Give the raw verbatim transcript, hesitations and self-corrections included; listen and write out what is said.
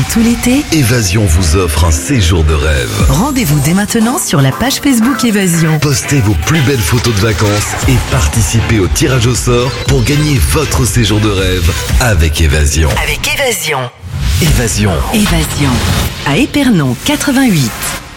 Pendant tout l'été, Évasion vous offre un séjour de rêve. rendez-vous dès maintenant sur la page Facebook Évasion. Postez vos plus belles photos de vacances et participez au tirage au sort pour gagner votre séjour de rêve avec Évasion. Avec Évasion. Évasion. Évasion. À Épernon quatre-vingt-huit.